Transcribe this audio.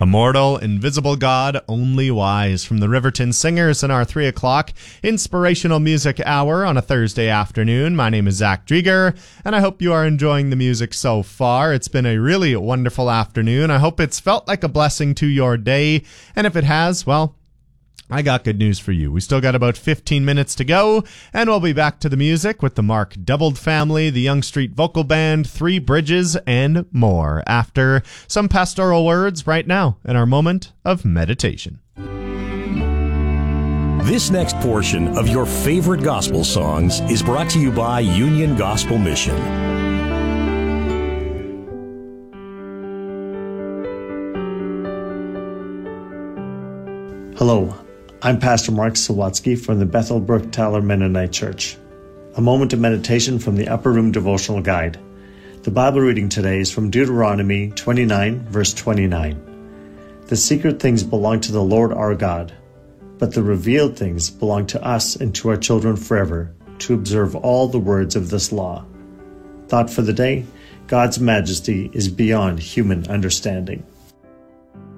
Immortal, invisible God, only wise, from the Riverton Singers in our 3 o'clock inspirational music hour on a Thursday afternoon. My name is Zach Drieger, and I hope you are enjoying the music so far. It's been a really wonderful afternoon. I hope it's felt like a blessing to your day, and if it has, well, I got good news for you. We still got about 15 minutes to go, and we'll be back to the music with the Mark Doubled Family, the Young Street Vocal Band, Three Bridges, and more after some pastoral words right now in our moment of meditation. This next portion of your favorite gospel songs is brought to you by Union Gospel Mission. Hello. I'm Pastor Mark Sawatsky from the Bethel Brook Tyler Mennonite Church. A moment of meditation from the Upper Room Devotional Guide. The Bible reading today is from Deuteronomy 29, verse 29. The secret things belong to the Lord our God, but the revealed things belong to us and to our children forever, to observe all the words of this law. Thought for the day: God's majesty is beyond human understanding.